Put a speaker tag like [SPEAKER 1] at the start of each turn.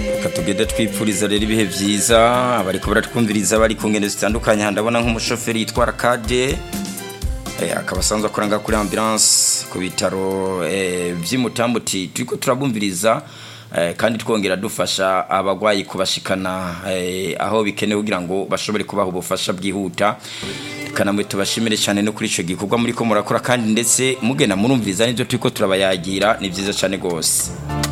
[SPEAKER 1] Katugede twipfuriza rero ibihe vyiza abariko baratwumviriza bari ku ngendo zitandukanye ndabona nk'umushoferi yitwara kade akaba asanzwe akoranga kuri ambulance ku bitaro vy'imutambuti turiko turabumviriza kandi twongera dufasha abagwayi kubashikana aho bikenewe kugira ngo bashobore kubaho ubufasha bwihuta kanamwe tubashimire cyane no kuri ico gikorwa muri ko murakora kandi ndetse mugena murumviriza n'ivyo turiko turabayagira ni vyiza cyane gose.